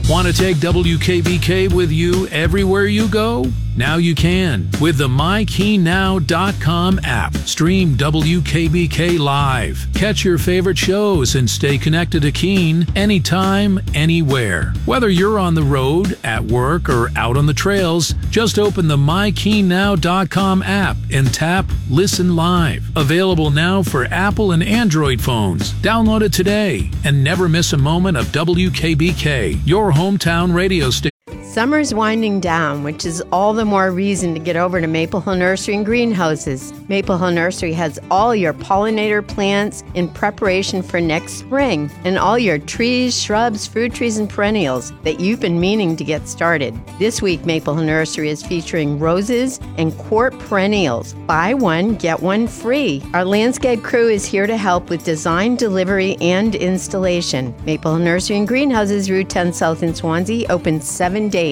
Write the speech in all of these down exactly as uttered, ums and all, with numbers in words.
Want to take W K B K with you everywhere you go? Now you can with the my key now dot com app. Stream W K B K live. Catch your favorite shows and stay connected to Keene anytime, anywhere. Whether you're on the road, at work, or out on the trails, just open the my key now dot com app and tap Listen Live. Available now for Apple and Android phones. Download it today and never miss a moment of W K B K, your hometown radio station. Summer's winding down, which is all the more reason to get over to Maple Hill Nursery and Greenhouses. Maple Hill Nursery has all your pollinator plants in preparation for next spring, and all your trees, shrubs, fruit trees, and perennials that you've been meaning to get started. This week, Maple Hill Nursery is featuring roses and quart perennials. Buy one, get one free. Our landscape crew is here to help with design, delivery, and installation. Maple Hill Nursery and Greenhouses, Route ten South in Swansea, open seven days.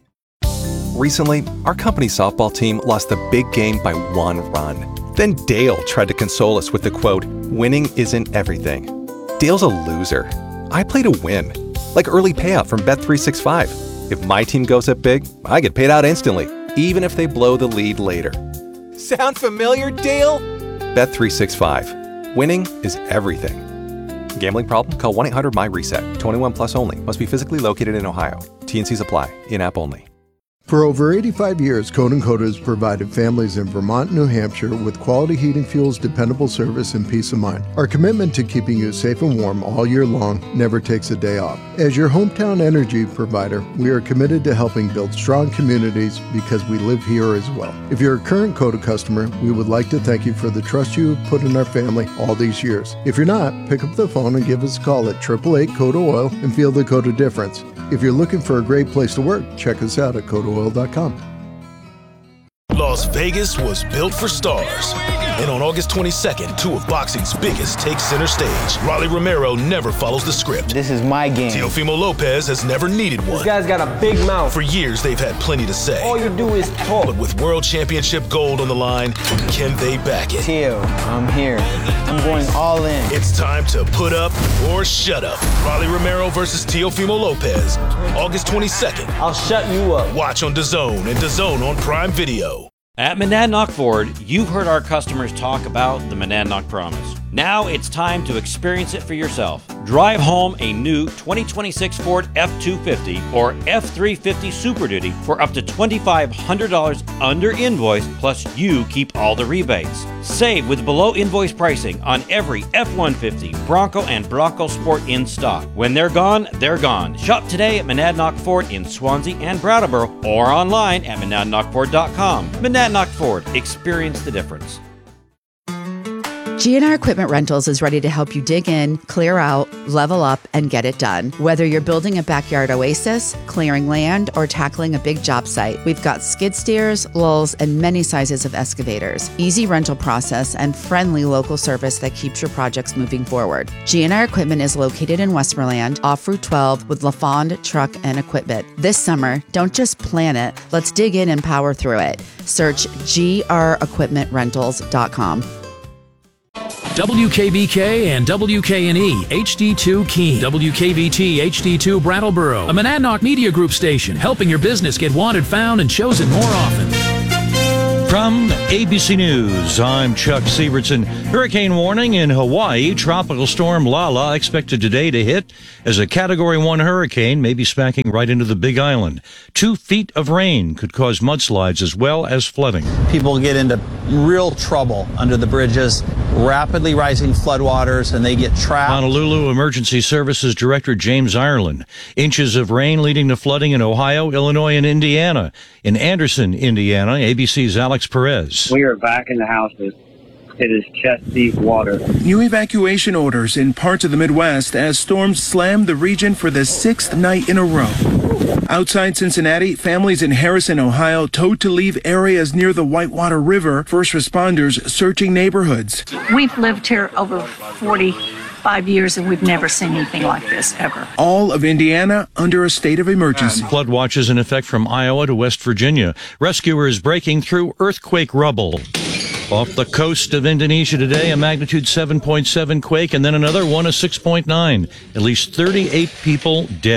Recently, our company softball team lost the big game by one run. Then Dale tried to console us with the quote, "Winning isn't everything." Dale's a loser. I play to win, like early payout from Bet three sixty-five. If my team goes up big, I get paid out instantly, even if they blow the lead later. Sound familiar, Dale? Bet three sixty-five. Winning is everything. Gambling problem? Call one eight hundred M Y reset. twenty-one plus only. Must be physically located in Ohio. T and Cs apply. In-app only. For over eighty-five years, Code and Coda has provided families in Vermont and New Hampshire with quality heating fuels, dependable service, and peace of mind. Our commitment to keeping you safe and warm all year long never takes a day off. As your hometown energy provider, we are committed to helping build strong communities because we live here as well. If you're a current Coda customer, we would like to thank you for the trust you have put in our family all these years. If you're not, pick up the phone and give us a call at eight eight eight, CODA OIL and feel the Coda difference. If you're looking for a great place to work, check us out at coda oil dot com. Las Vegas was built for stars. And on August twenty-second, two of boxing's biggest take center stage. Rolly Romero never follows the script. This is my game. Teofimo Lopez has never needed one. This guy's got a big mouth. For years, they've had plenty to say. All you do is talk. But with World Championship gold on the line, can they back it? Teo, I'm here. I'm going all in. It's time to put up or shut up. Rolly Romero versus Teofimo Lopez. August twenty-second. I'll shut you up. Watch on DAZN and DAZN on Prime Video. At Monadnock Ford, you've heard our customers talk about the Monadnock Promise. Now it's time to experience it for yourself. Drive home a new twenty twenty-six Ford F two fifty or F three fifty Super Duty for up to twenty-five hundred dollars under invoice, plus you keep all the rebates. Save with below invoice pricing on every F one fifty, Bronco, and Bronco Sport in stock. When they're gone, they're gone. Shop today at Monadnock Ford in Swansea and Brattleboro or online at monadnock ford dot com. Monadnock Ford. Experience the difference. G and R Equipment Rentals is ready to help you dig in, clear out, level up, and get it done. Whether you're building a backyard oasis, clearing land, or tackling a big job site, we've got skid steers, lulls, and many sizes of excavators. Easy rental process and friendly local service that keeps your projects moving forward. G and R Equipment is located in Westmoreland, off Route twelve, with LaFond Truck and Equipment. This summer, don't just plan it, let's dig in and power through it. Search G R equipment rentals dot com. W K B K and W K N E H D two Keene, W K B T H D two Brattleboro, a Monadnock Media Group station, helping your business get wanted, found, and chosen more often. From A B C News, I'm Chuck Sievertson. Hurricane warning in Hawaii. Tropical storm Lala expected today to hit as a Category one hurricane, maybe smacking right into the Big Island. Two feet of rain could cause mudslides as well as flooding. People get into real trouble under the bridges, rapidly rising floodwaters, and they get trapped. Honolulu Emergency Services Director James Ireland. Inches of rain leading to flooding in Ohio, Illinois, and Indiana. In Anderson, Indiana, A B C's Alex Perez. We are back in the houses. It is chest-deep water. New evacuation orders in parts of the Midwest as storms slammed the region for the sixth night in a row. Outside Cincinnati, families in Harrison, Ohio, told to leave areas near the Whitewater River. First responders searching neighborhoods. We've lived here over forty-five years and we've never seen anything like this ever. All of Indiana under a state of emergency. Flood watches in effect from Iowa to West Virginia. Rescuers breaking through earthquake rubble. Off the coast of Indonesia today, a magnitude seven point seven quake, and then another one, a six point nine. At least thirty-eight people dead.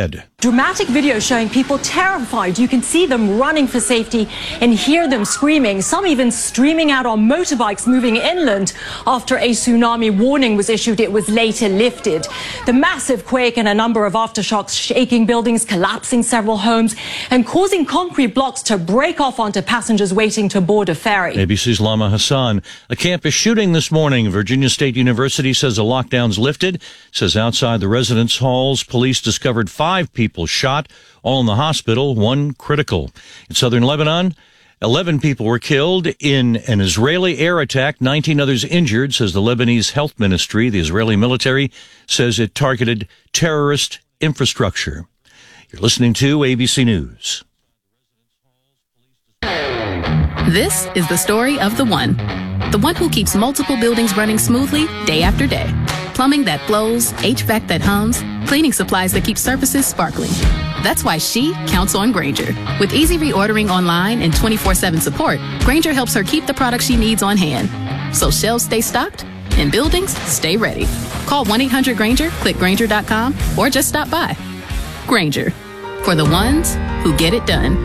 Dramatic video showing people terrified. You can see them running for safety and hear them screaming, some even streaming out on motorbikes moving inland after a tsunami warning was issued. It was later lifted. The massive quake and a number of aftershocks shaking buildings, collapsing several homes and causing concrete blocks to break off onto passengers waiting to board a ferry. A B C's Lama Hassan. A campus shooting this morning. Virginia State University says the lockdown's lifted. Says outside the residence halls, police discovered five people shot, all in the hospital, one critical. In southern Lebanon, eleven people were killed in an Israeli air attack, nineteen others injured, says the Lebanese Health Ministry. The Israeli military says it targeted terrorist infrastructure. You're listening to A B C News. This is the story of the one. The one who keeps multiple buildings running smoothly day after day. Plumbing that flows, H V A C that hums, cleaning supplies that keep surfaces sparkling. That's why she counts on Grainger. With easy reordering online and twenty-four seven support, Grainger helps her keep the products she needs on hand. So shelves stay stocked and buildings stay ready. Call one eight hundred Grainger, click Grainger dot com, or just stop by. Grainger, for the ones who get it done.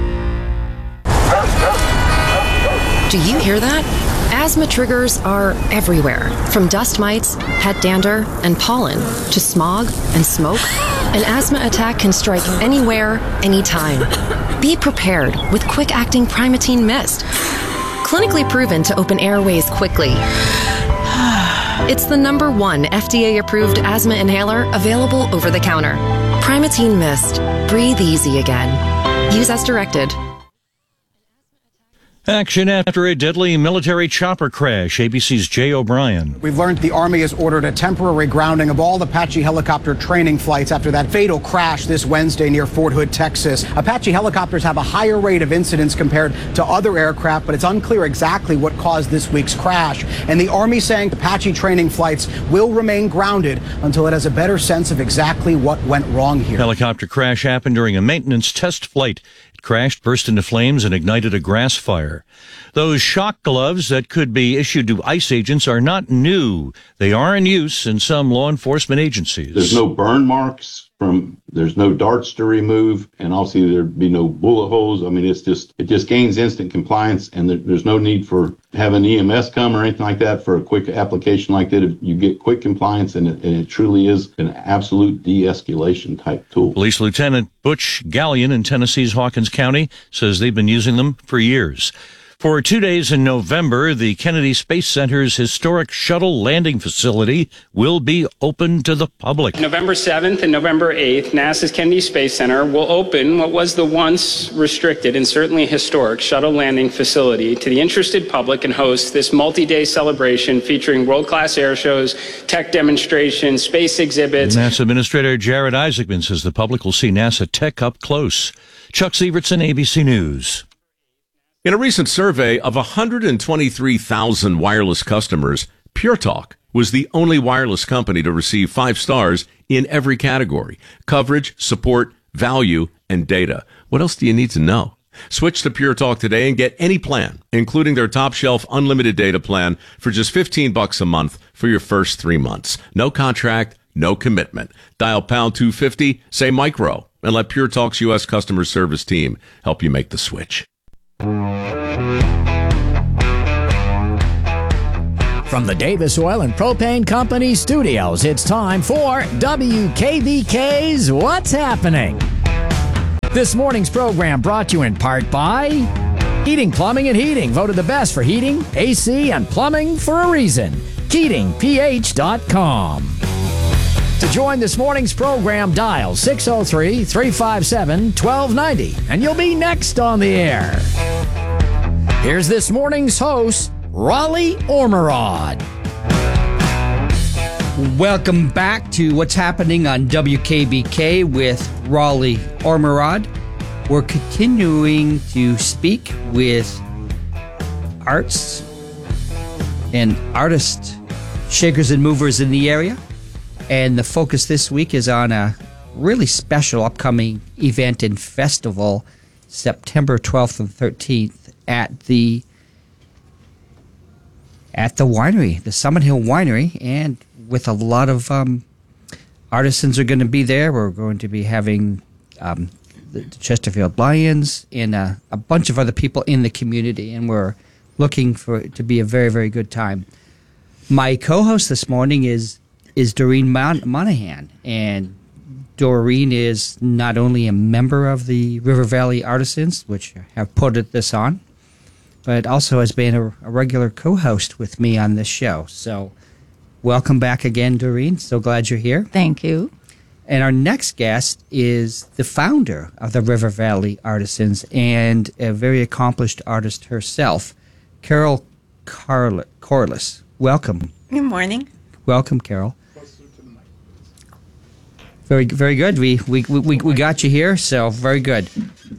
Do you hear that? Asthma triggers are everywhere, from dust mites, pet dander, and pollen, to smog and smoke. An asthma attack can strike anywhere, anytime. Be prepared with quick-acting Primatene Mist. Clinically proven to open airways quickly. It's the number one F D A-approved asthma inhaler available over the counter. Primatene Mist. Breathe easy again. Use as directed. Action after a deadly military chopper crash. A B C's Jay O'Brien. We've learned the Army has ordered a temporary grounding of all Apache helicopter training flights after that fatal crash this Wednesday near Fort Hood, Texas. Apache helicopters have a higher rate of incidents compared to other aircraft, but it's unclear exactly what caused this week's crash. And the Army saying Apache training flights will remain grounded until it has a better sense of exactly what went wrong here. Helicopter crash happened during a maintenance test flight. Crashed, burst into flames, and ignited a grass fire. Those shock gloves that could be issued to ICE agents are not new. They are in use in some law enforcement agencies. There's no burn marks from, there's no darts to remove, and obviously there'd be no bullet holes. I mean, it's just, it just gains instant compliance, and there, there's no need for having E M S come or anything like that for a quick application like that. If you get quick compliance, and it, and it truly is an absolute de-escalation type tool. Police Lieutenant Butch Gallion in Tennessee's Hawkins County says they've been using them for years. For two days in November, the Kennedy Space Center's historic shuttle landing facility will be open to the public. November seventh and November eighth, NASA's Kennedy Space Center will open what was the once restricted and certainly historic shuttle landing facility to the interested public and host this multi-day celebration featuring world-class air shows, tech demonstrations, space exhibits. NASA Administrator Jared Isaacman says the public will see NASA tech up close. Chuck Sievertson, A B C News. In a recent survey of one hundred twenty-three thousand wireless customers, Pure Talk was the only wireless company to receive five stars in every category: coverage, support, value, and data. What else do you need to know? Switch to Pure Talk today and get any plan, including their top shelf unlimited data plan, for just fifteen bucks a month for your first three months. No contract, no commitment. Dial pound two fifty, say micro, and let Pure Talk's U S customer service team help you make the switch. From the Davis Oil and Propane Company studios, it's time for W K B K's What's Happening. This morning's program brought to you in part by Heating, Plumbing, and Heating, voted the best for heating, A C, and plumbing for a reason. Keating P H dot com. To join this morning's program, dial six oh three, three five seven, one two nine oh, and you'll be next on the air. Here's this morning's host, Raleigh Ormerod. Welcome back to What's Happening on W K B K with Raleigh Ormerod. We're continuing to speak with arts and artist shakers and movers in the area. And the focus this week is on a really special upcoming event and festival, September twelfth and thirteenth at the at the winery, the Summit Hill Winery, and with a lot of um, artisans are going to be there. We're going to be having um, the Chesterfield Lions, and uh, a bunch of other people in the community, and we're looking for it to be a very, very good time. My co-host this morning is is Doreen Mon- Monahan, and Doreen is not only a member of the River Valley Artisans, which have put this on, but also has been a, a regular co-host with me on this show. So welcome back again, Doreen. So glad you're here. Thank you. And our next guest is the founder of the River Valley Artisans and a very accomplished artist herself, Carol Carl- Corliss. Welcome. Good morning. Welcome, Carol. Very, very good. We, we we we got you here, so very good.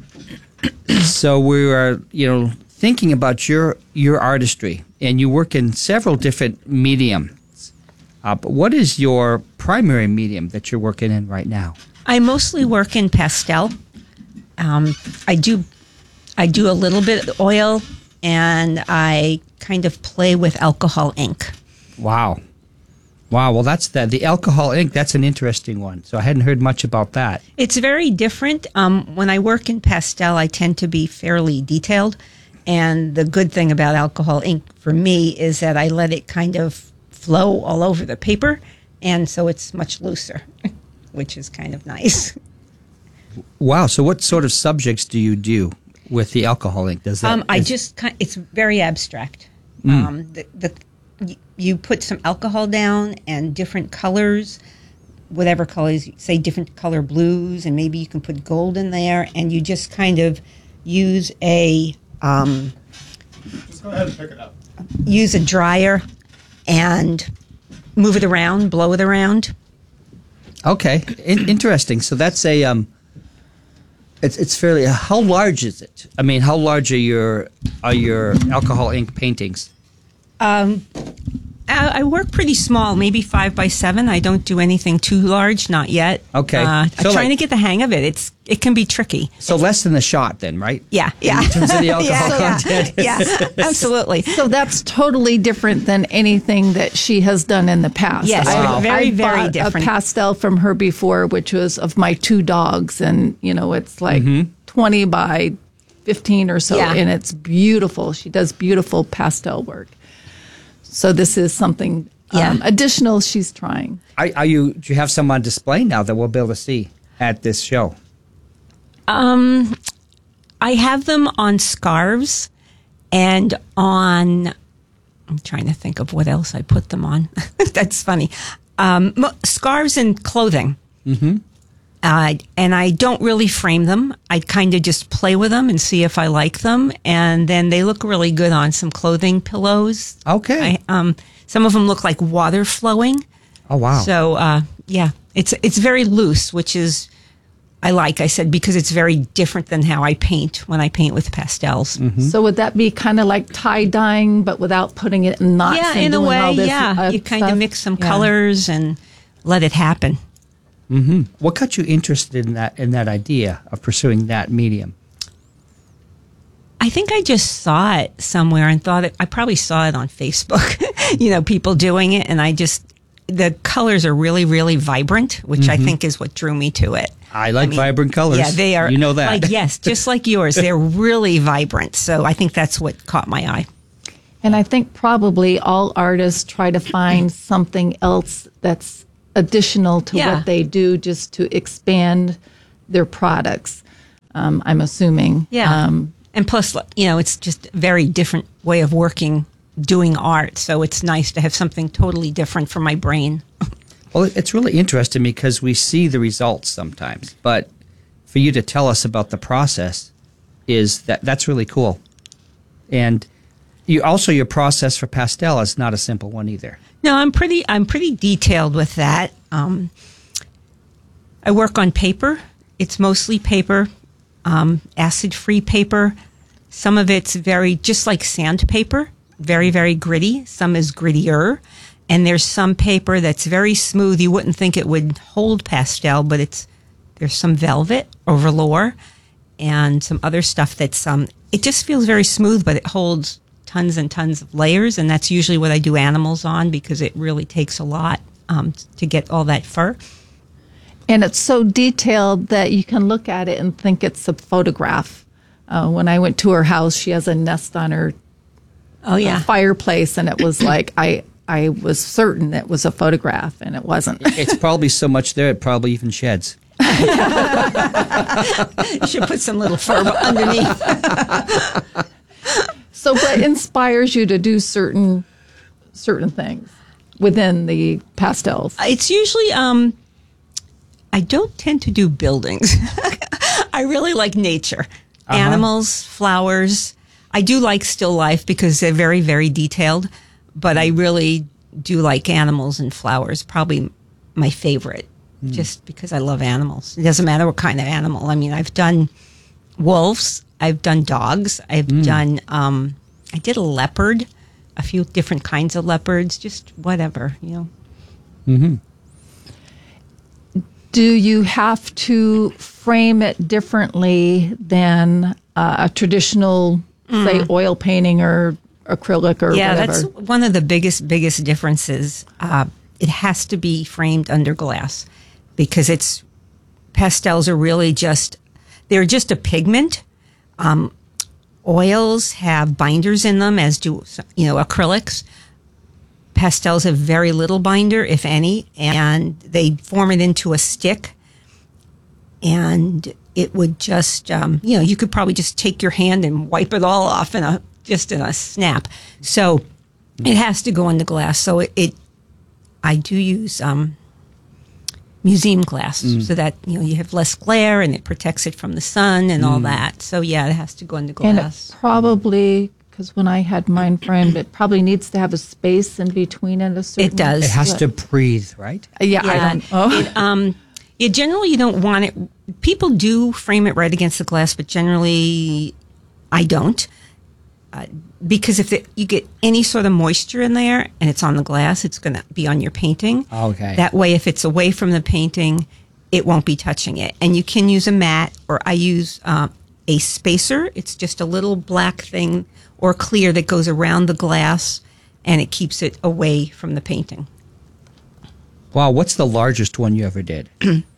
So we are, you know, thinking about your your artistry, and you work in several different mediums. Uh, but what is your primary medium that you're working in right now? I mostly work in pastel. Um, I do I do a little bit of oil, and I kind of play with alcohol ink. Wow. Wow, well, that's the, the alcohol ink. That's an interesting one. So I hadn't heard much about that. It's very different. Um, when I work in pastel, I tend to be fairly detailed. And the good thing about alcohol ink for me is that I let it kind of flow all over the paper. And so it's much looser, which is kind of nice. Wow, so what sort of subjects do you do with the alcohol ink? Does that? Um, I is- just, kind it's very abstract. Mm. Um, the, the You put some alcohol down and different colors, whatever colors, say different color blues, and maybe you can put gold in there, and you just kind of use a um, Just go ahead and pick it up. use a dryer and move it around, blow it around. Okay, In- interesting. So that's a um, it's it's fairly. How large is it? I mean, how large are your are your alcohol ink paintings? Um, I, I work pretty small, maybe five by seven. I don't do anything too large, not yet. Okay. uh, I'm So trying like- to get the hang of it. It's it can be tricky. So less than the shot, then, right? Yeah, yeah. In terms of the alcohol yeah, content. Yeah, yeah, absolutely. So that's totally different than anything that she has done in the past. Yes, I, very, I very bought different. a pastel from her before, which was of my two dogs, and you know it's like Mm-hmm. twenty by fifteen or so, Yeah. and it's beautiful. She does beautiful pastel work. So this is something Yeah. um, additional she's trying. Are, are you? Do you have some on display now that we'll be able to see at this show? Um, I have them on scarves and on. I'm trying to think of what else I put them on. That's funny. Um, mo- scarves and clothing. Mm-hmm. Uh, and I don't really frame them. I kind of just play with them and see if I like them. And then they look really good on some clothing pillows. Okay. I, um, some of them look like water flowing. Oh wow. So uh, yeah, it's it's very loose, which is I like. I said because it's very different than how I paint when I paint with pastels. Mm-hmm. So would that be kind of like tie dyeing, but without putting it in knots? Yeah, and in a doing all way, this, yeah. uh, You kind of stuff? mix some Yeah. colors and let it happen. Mm-hmm. What got you interested in that in that idea of pursuing that medium? I think I just saw it somewhere and thought it, I probably saw it on Facebook, you know, people doing it. And I just, the colors are really, really vibrant, which I Mhm. think is what drew me to it. I like mean, vibrant colors. Yeah, they are. You know that. Like, yes, just like yours. They're really vibrant. So I think that's what caught my eye. And I think probably all artists try to find something else that's additional to Yeah. what they do just to expand their products. Um, I'm assuming. Yeah. Um, and plus, you know, it's just a very different way of working, doing art. So it's nice to have something totally different for my brain. Well, it's really interesting because we see the results sometimes, but for you to tell us about the process is that that's really cool. And you also your process for pastel is not a simple one either. No, I'm pretty. I'm pretty detailed with that. Um, I work on paper. It's mostly paper, um, acid-free paper. Some of it's very just like sandpaper, very very gritty. Some is grittier, and there's some paper that's very smooth. You wouldn't think it would hold pastel, but it's there's some velvet or velour, and some other stuff that's um. It just feels very smooth, but it holds tons and tons of layers, and that's usually what I do animals on because it really takes a lot um, to get all that fur. And it's so detailed that you can look at it and think it's a photograph. Uh, when I went to her house, she has a nest on her oh, yeah. uh, fireplace, and it was like I I was certain it was a photograph, and it wasn't. It's probably so much there, it probably even sheds. You should put some little fur underneath. So what inspires you to do certain certain things within the pastels? It's usually, um, I don't tend to do buildings. I really like nature. Uh-huh. Animals, flowers. I do like still life because they're very, very detailed, but I really do like animals and flowers, probably my favorite, mm. just because I love animals. It doesn't matter what kind of animal. I mean, I've done wolves, I've done dogs, I've mm. done, um, I did a leopard, a few different kinds of leopards, just whatever, you know. Mm-hmm. Do you have to frame it differently than uh, a traditional, mm. say, oil painting or acrylic or yeah, whatever? Yeah, that's one of the biggest, biggest differences. Uh, it has to be framed under glass because it's pastels are really just, they're just a pigment. Um, oils have binders in them, as do, you know, acrylics. Pastels have very little binder, if any, and they form it into a stick. And it would just, um, you know, you could probably just take your hand and wipe it all off in a just in a snap. So it has to go into glass. So it, it I do use um, museum glass mm. so that, you know, you have less glare and it protects it from the sun and mm. all that. So yeah, it has to go into glass. And it probably, because when I had mine framed, it probably needs to have a space in between it. A certain it does. It has to breathe, right? Yeah, yeah I don't. Oh. It, um, it generally you don't want it. People do frame it right against the glass, but generally I don't. Uh, because if the, you get any sort of moisture in there and it's on the glass, it's going to be on your painting. Okay. That way, if it's away from the painting, it won't be touching it. And you can use a mat, or I use uh, a spacer. It's just a little black thing or clear that goes around the glass, and it keeps it away from the painting. Wow, what's the largest one you ever did?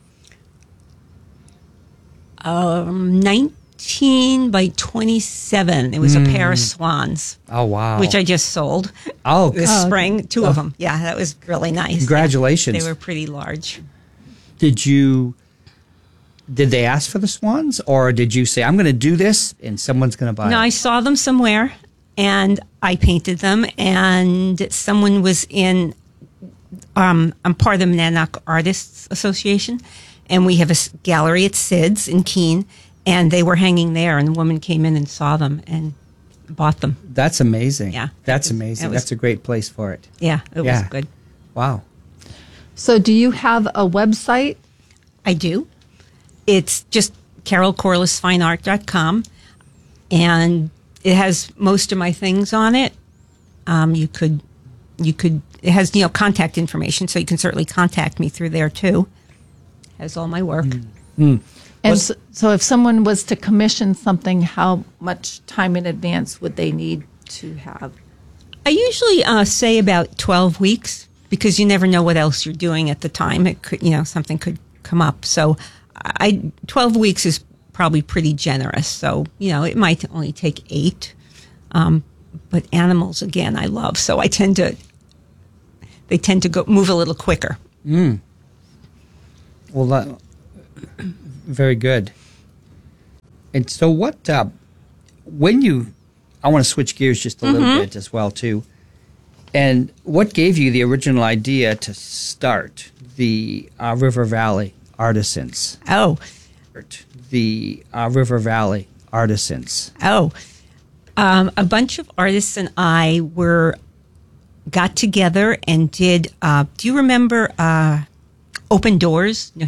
um, nineteen by twenty-seven. It was mm. a pair of swans. Oh, wow. Which I just sold oh, this oh, spring. Two oh. of them. Yeah, that was really nice. Congratulations. Yeah, they were pretty large. Did you, did they ask for the swans? Or did you say, I'm going to do this and someone's going to buy no, it? No, I saw them somewhere and I painted them, and someone was in, um, I'm part of the Monadnock Artists Association, and we have a gallery at Sid's in Keene. And they were hanging there, and the woman came in and saw them and bought them. That's amazing. Yeah. That's was, amazing. was, That's a great place for it. Yeah, it yeah. was good. Wow. So do you have a website? I do. It's just carol corliss fine art dot com, and it has most of my things on it. Um, you could, you could, it has, you know, contact information, so you can certainly contact me through there, too. It has all my work. Mm. Mm. And so, so if someone was to commission something, how much time in advance would they need to have? I usually uh, say about twelve weeks, because you never know what else you're doing at the time. It could, you know, something could come up. So I twelve weeks is probably pretty generous. So, you know, it might only take eight. Um, but animals, again, I love. So I tend to, they tend to go move a little quicker. Mm. Well, that... Very good. And so what, uh, when you, I want to switch gears just a mm-hmm. little bit as well, too. And what gave you the original idea to start the uh, River Valley Artisans? Oh. The uh, River Valley Artisans. Oh. Um, a bunch of artists and I were, got together and did, uh, do you remember uh, Open Doors, New